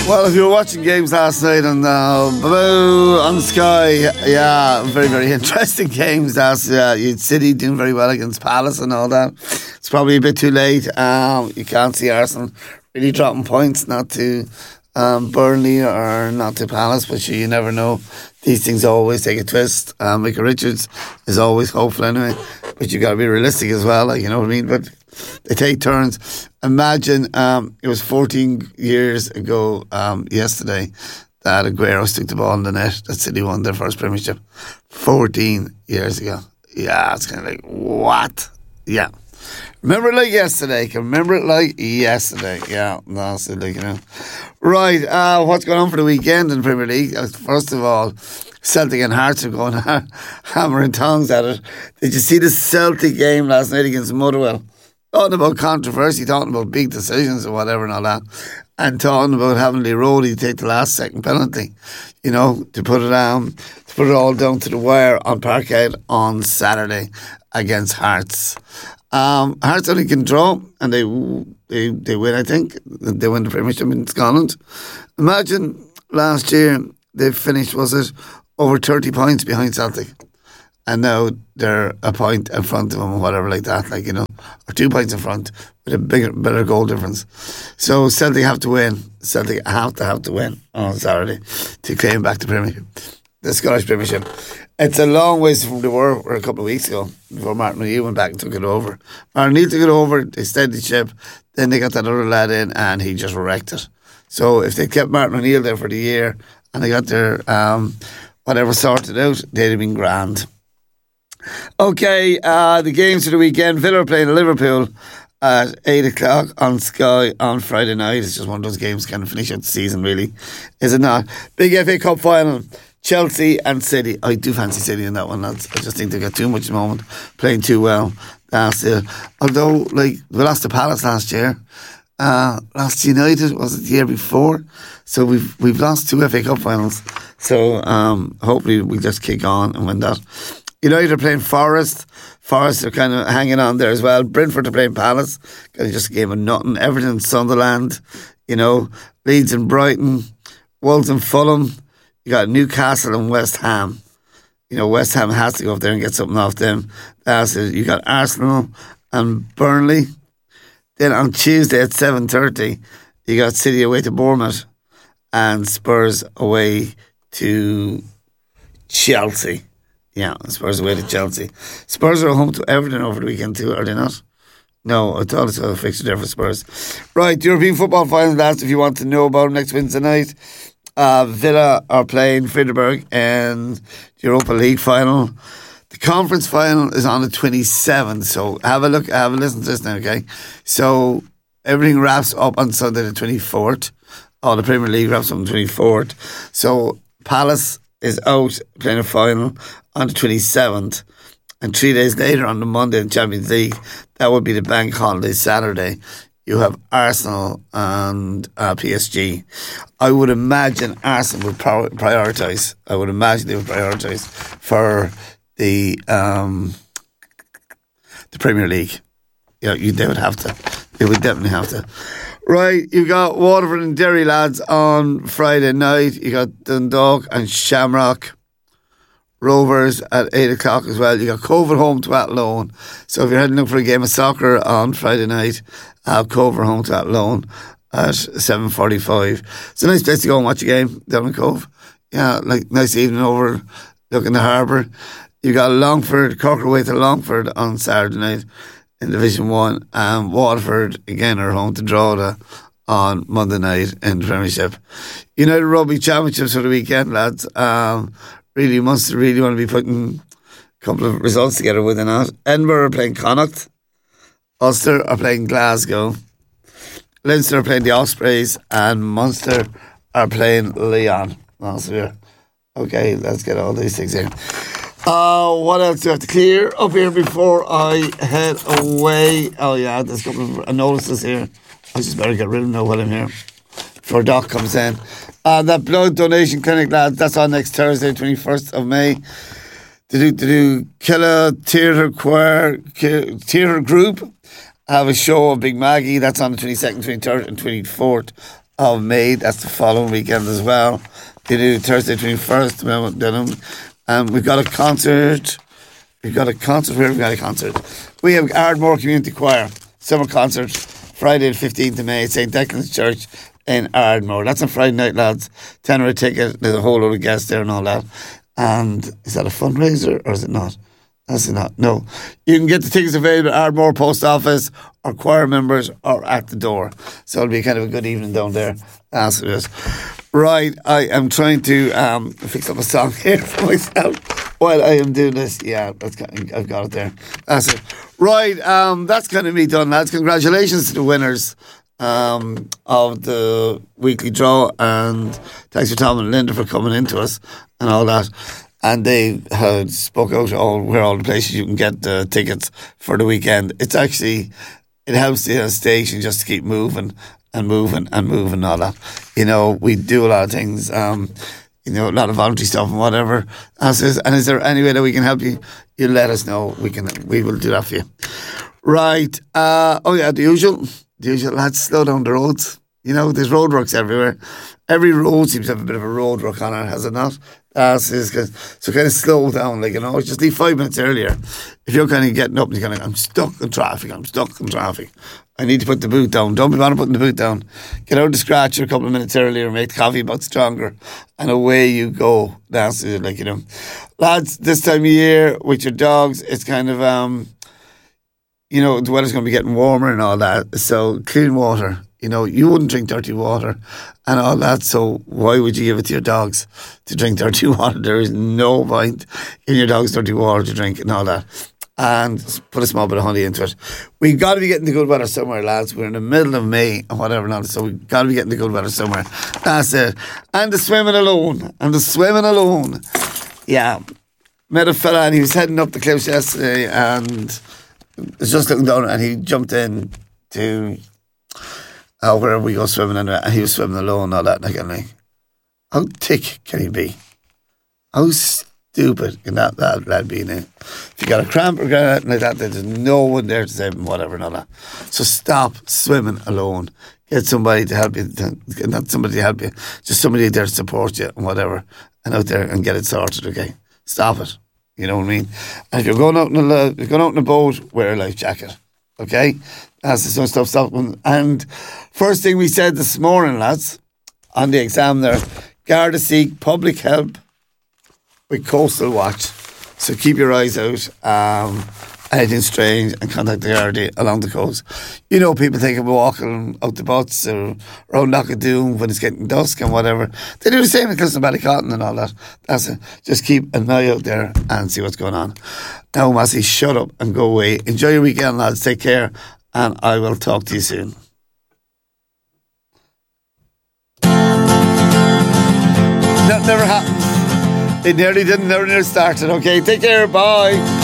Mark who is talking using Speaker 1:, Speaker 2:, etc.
Speaker 1: Well, if you were watching games last night on Sky, yeah, very, very interesting games. City doing very well against Palace and all that. It's probably a bit too late. You can't see Arsenal really dropping points, not to Burnley or not to Palace, but you never know. These things always take a twist. Micah Richards is always hopeful anyway, but you got to be realistic as well, like, you know what I mean? But they take turns. Imagine it was 14 years ago yesterday that Aguero stuck the ball in the net that City won their first Premiership. 14 years ago. Yeah, it's kind of like, what? Yeah. Remember it like yesterday. Can remember it like yesterday. Yeah, that's it, like, you know. Right, what's going on for the weekend in the Premier League? First of all, Celtic and Hearts are going hammer and tongs at it. Did you see the Celtic game last night against Motherwell? Talking about controversy, talking about big decisions and whatever and all that, and talking about having Lee Rowley take the last second penalty, you know, to put it all down to the wire on parquet on Saturday against Hearts. Hearts only can draw, and they win. I think they win the Premiership in Scotland. Imagine last year they finished, was it, over 30 points behind Celtic. And now they're a point in front of them or whatever like that, like, you know, or 2 points in front with a better goal difference. So Celtic have to win. Celtic have to win on Saturday to claim back the Scottish Premiership. It's a long ways from the were a couple of weeks ago before Martin O'Neill went back and took it over. Martin O'Neill took it over, they steadied the ship, then they got that other lad in and he just wrecked it. So if they kept Martin O'Neill there for the year and they got their whatever sorted out, they'd have been grand. Okay, the games for the weekend. Villa are playing Liverpool at 8 o'clock on Sky on Friday night. It's just one of those games kind of finish out the season, really, is it not? Big FA Cup final, Chelsea and City. I do fancy City in that one, lads. I just think they've got too much at the moment, playing too well. That's it. Although, like, we lost to Palace last year. Last United, was it the year before? So we've lost 2 FA Cup finals. So hopefully we just kick on and win that. United are playing Forest. Forest are kind of hanging on there as well. Brentford are playing Palace. Kind of just a game of nothing. Everton and Sunderland. You know, Leeds and Brighton. Wolves and Fulham. You got Newcastle and West Ham. You know, West Ham has to go up there and get something off them. That's it. You got Arsenal and Burnley. Then on Tuesday at 7:30, you got City away to Bournemouth and Spurs away to Chelsea. Yeah, Spurs away to Chelsea. Spurs are home to Everton over the weekend too, are they not? No, I thought it's a fixture there for Spurs. Right, European football final, lads, if you want to know about them next Wednesday night. Villa are playing Freiburg in the Europa League final. The conference final is on the 27th, so have a listen to this now, okay? So everything wraps up on Sunday the 24th. The Premier League wraps up on the 24th. So Palace is out playing a final on the 27th, and 3 days later on the Monday in Champions League, that would be the bank holiday Saturday, you have Arsenal and PSG. I would imagine Arsenal would prioritise. I would imagine they would prioritise for the Premier League. Yeah, they would have to. They would definitely have to. Right, you got Waterford and Derry, lads, on Friday night. You got Dundalk and Shamrock Rovers at 8 o'clock as well. You got Cove at home to Athlone. So if you're heading up for a game of soccer on Friday night, Cove are home to Athlone at 7:45. It's a nice place to go and watch a game down in Cove. Yeah, like nice evening over looking the harbour. You got Longford, Cork away to Longford on Saturday night in Division 1, and Waterford again are home to Drogheda on Monday night in the Premiership. United Rugby Championships for the weekend, lads. Really want to be putting a couple of results together with it not. Edinburgh are playing Connacht. Ulster are playing Glasgow. Leinster are playing the Ospreys, and Munster are playing Leon. Okay, let's get all these things in. What else do I have to clear up here before I head away? Oh yeah, there's a couple of notices here. I just better get rid of them now while I'm here before Doc comes in. That blood donation clinic, lads, that's on next Thursday, 21st of May. To do Killa Theatre Choir Theatre Group have a show of Big Maggie. That's on the 22nd, 23rd and 24th of May. That's the following weekend as well. They do Thursday 21st. We've got a concert. We've got a concert. Where have we got a concert? We have Ardmore Community Choir summer concert Friday the 15th of May at St. Declan's Church in Ardmore. That's on Friday night, lads. £10 a ticket. There's a whole load of guests there and all that. And is that a fundraiser or is it not? That's it not. No. You can get the tickets available at Ardmore Post Office or choir members or at the door. So it'll be kind of a good evening down there. That's it is. Right, I am trying to fix up a song here for myself while I am doing this. Yeah, I've got it there. That's it. Right, that's kind of me done, lads. Congratulations to the winners of the weekly draw, and thanks for Tom and Linda for coming into us and all that. And they had spoke out where all the places you can get the tickets for the weekend. It's actually, it helps the station just to keep moving and moving and moving and all that. You know, we do a lot of things, you know, a lot of voluntary stuff and whatever. And is there any way that we can help you? You let us know. We will do that for you. Right. The usual, lads, slow down the roads. You know, there's roadworks everywhere. Every road seems to have a bit of a roadwork on it, has it not? So kind of slow down, like, you know, just leave 5 minutes earlier. If you're kind of getting up and you're kind of, I'm stuck in traffic. I need to put the boot down. Don't be bothered putting the boot down. Get out of the scratcher a couple of minutes earlier, make the coffee a bit stronger, and away you go. That's it, like, you know. Lads, this time of year with your dogs, it's kind of, you know, the weather's going to be getting warmer and all that. So clean water. You know, you wouldn't drink dirty water and all that, so why would you give it to your dogs to drink dirty water? There is no point in your dog's dirty water to drink and all that. And put a small bit of honey into it. We've got to be getting the good weather somewhere, lads. We're in the middle of May and whatever not, so we've got to be getting the good weather somewhere. That's it. And the swimming alone. Yeah. Met a fella and he was heading up the cliffs yesterday and was just looking down and he jumped in to wherever we go swimming and he was swimming alone and all that. And like, how thick can he be? How stupid can that lad be in it? If you got a cramp or anything like that, there's no one there to save him, whatever and all that. So stop swimming alone. Get somebody to help you. Not somebody to help you, just somebody there to support you and whatever, and out there and get it sorted, okay? Stop it. You know what I mean? And if you're going out in a boat, wear a life jacket. Okay? That's the sort of stuff. Stop. And first thing we said this morning, lads, on the exam there, Garda seek public help with Coastal Watch. So keep your eyes out. Anything strange and contact the Garda along the coast. You know, people think of walking out the boats or around Knockadoon when it's getting dusk and whatever. They do the same in Ballycotton and all that. That's it. Just keep an eye out there and see what's going on. Now, Massey, shut up and go away. Enjoy your weekend, lads. Take care. And I will talk to you soon. That never happened. It nearly didn't, never started. Okay, take care. Bye.